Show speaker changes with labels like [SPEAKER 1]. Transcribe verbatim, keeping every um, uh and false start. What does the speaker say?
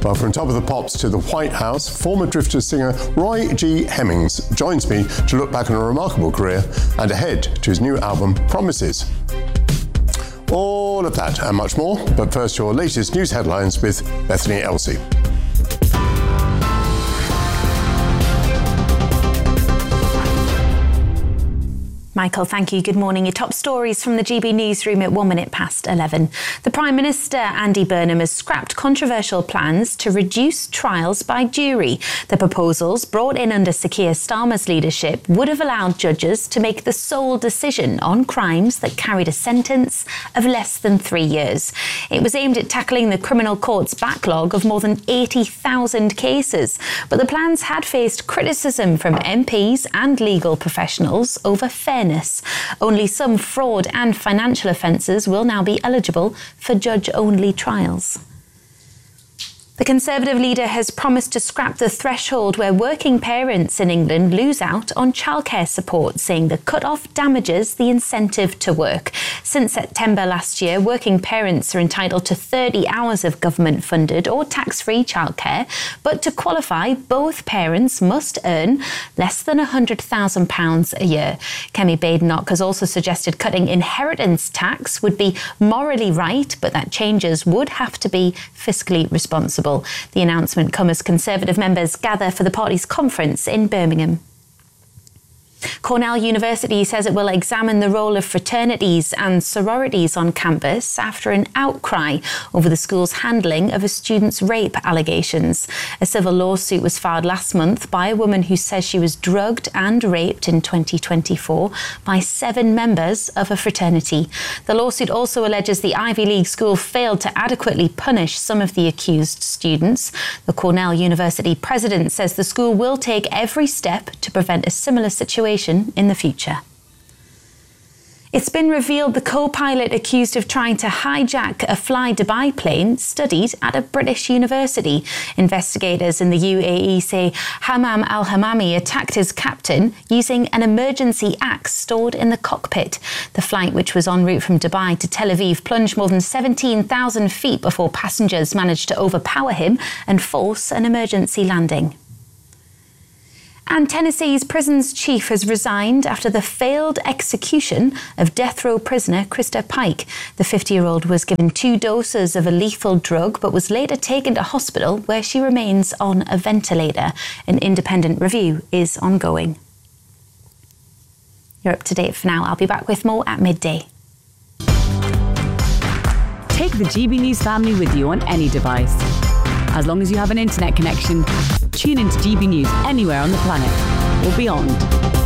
[SPEAKER 1] Well, from Top of the Pops to the White House, former Drifter singer Roy G. Hemmings joins me to look back on a remarkable career and ahead to his new album, Promises. All of that and much more, but first your latest news headlines with Bethany Elsey.
[SPEAKER 2] Michael, thank you. Good morning. Your top stories from the G B newsroom at one minute past eleven. The Prime Minister, Andy Burnham, has scrapped controversial plans to reduce trials by jury. The proposals, brought in under Sir Keir Starmer's leadership, would have allowed judges to make the sole decision on crimes that carried a sentence of less than three years. It was aimed at tackling the criminal court's backlog of more than eighty thousand cases. But the plans had faced criticism from M Ps and legal professionals over fairness. Only some fraud and financial offences will now be eligible for judge-only trials. The Conservative leader has promised to scrap the threshold where working parents in England lose out on childcare support, saying the cut-off damages the incentive to work. Since September last year, working parents are entitled to thirty hours of government-funded or tax-free childcare, but to qualify, both parents must earn less than one hundred thousand pounds a year. Kemi Badenoch has also suggested cutting inheritance tax would be morally right, but that changes would have to be fiscally responsible. The announcement comes as Conservative members gather for the party's conference in Birmingham. Cornell University says it will examine the role of fraternities and sororities on campus after an outcry over the school's handling of a student's rape allegations. A civil lawsuit was filed last month by a woman who says she was drugged and raped in twenty twenty-four by seven members of a fraternity. The lawsuit also alleges the Ivy League school failed to adequately punish some of the accused students. The Cornell University president says the school will take every step to prevent a similar situation in the future. It's been revealed the co-pilot accused of trying to hijack a Fly Dubai plane studied at a British university. Investigators in the U A E say Hammam al-Hammami attacked his captain using an emergency axe stored in the cockpit. The flight, which was en route from Dubai to Tel Aviv, plunged more than seventeen thousand feet before passengers managed to overpower him and force an emergency landing. And Tennessee's prisons chief has resigned after the failed execution of death row prisoner Krista Pike. The fifty-year-old was given two doses of a lethal drug but was later taken to hospital where she remains on a ventilator. An independent review is ongoing. You're up to date for now. I'll be back with more at midday.
[SPEAKER 3] Take the G B News family with you on any device. As long as you have an internet connection, tune into G B News anywhere on the planet or beyond.